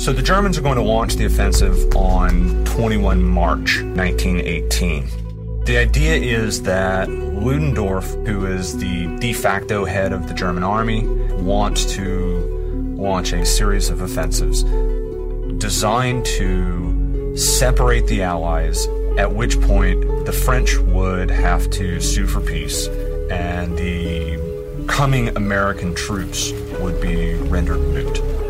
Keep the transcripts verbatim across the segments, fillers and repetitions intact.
So the Germans are going to launch the offensive on the twenty-first of March, nineteen eighteen. The idea is that Ludendorff, who is the de facto head of the German army, wants to launch a series of offensives designed to separate the Allies, at which point the French would have to sue for peace and the coming American troops would be rendered moot.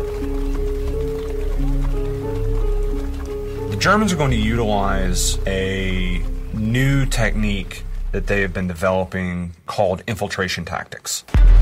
The Germans are going to utilize a new technique that they have been developing called infiltration tactics.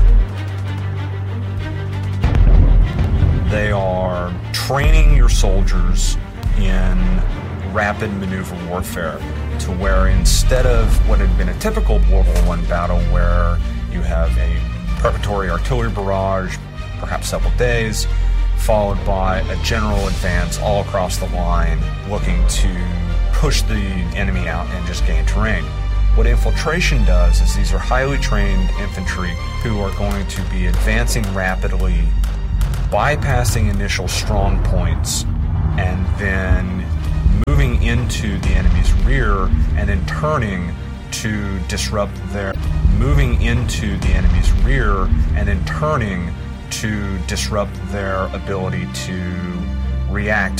They are training your soldiers in rapid maneuver warfare to where instead of what had been a typical World War One battle where you have a preparatory artillery barrage, perhaps several days, followed by a general advance all across the line looking to push the enemy out and just gain terrain. What infiltration does is these are highly trained infantry who are going to be advancing rapidly, bypassing initial strong points, and then moving into the enemy's rear and then turning to disrupt their moving into the enemy's rear and then turning to disrupt their ability to react